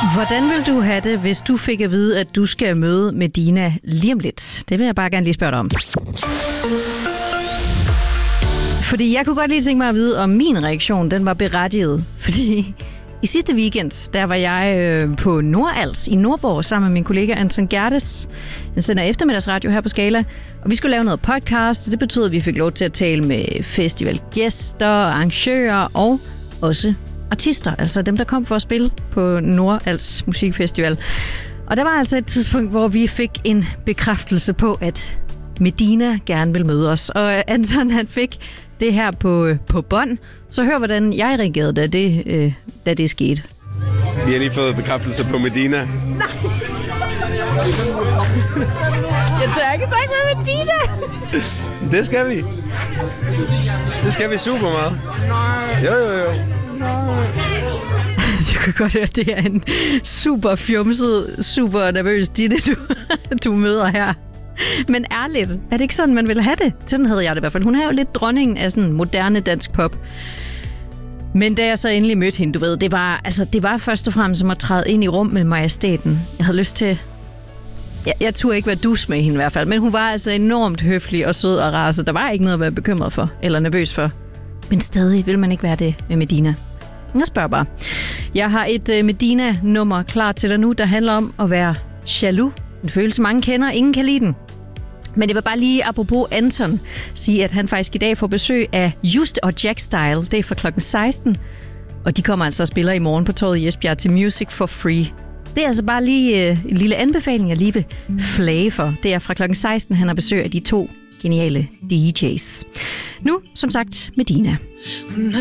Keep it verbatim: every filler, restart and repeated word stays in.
Hvordan vil du have det, hvis du fik at vide, at du skal møde Medina lige om lidt? Det vil jeg bare gerne lige spørge dig om. Fordi jeg kunne godt lige tænke mig at vide, om min reaktion den var berettiget. Fordi i sidste weekend, der var jeg øh, på Nordals i Nordborg sammen med min kollega Anton Gerdes. Han sender eftermiddagsradio her på Skala. Og vi skulle lave noget podcast, og det betød, at vi fik lov til at tale med festivalgæster, arrangører og også artister. Altså dem, der kom for at spille på Nordals Musikfestival. Og der var altså et tidspunkt, hvor vi fik en bekræftelse på, at Medina gerne vil møde os. Og Anton, han fik det her på, på bånd. Så hør, hvordan jeg reagerede, da det, øh, da det skete. Vi har lige fået bekræftelse på Medina. Nej! Jeg tør ikke snakke med Medina! Det skal vi. Det skal vi super meget. Nej. Jo, jo, jo. Nej. Du kan godt høre, det er en super fjumset, super nervøs Ditte, du, du møder her. Men ærligt, er det ikke sådan, man vil have det? Sådan havde jeg det i hvert fald. Hun er jo lidt dronningen af sådan moderne dansk pop. Men da jeg så endelig mødte hende, du ved, det var, altså, det var først og fremmest som at træde ind i rum med majestæten. Jeg havde lyst til... Jeg, jeg turde ikke være dus med hende i hvert fald, men hun var altså enormt høflig og sød og rar, så der var ikke noget at være bekymret for, eller nervøs for. Men stadig vil man ikke være det med Medina. Jeg spørger bare. Jeg har et uh, Medina-nummer klar til dig nu, der handler om at være jaloux. En følelse, mange kender, ingen kan lide den. Men det var bare lige apropos Anton sige, at han faktisk i dag får besøg af Just og Jack Style. Det er fra klokken seksten, og de kommer altså og spiller i morgen på torvet i Esbjerg til Music for Free. Det er altså bare lige uh, en lille anbefaling, jeg lige vil flage for. Det er fra klokken seksten, han har besøg af de to geniale D J's. Nu, som sagt, Medina.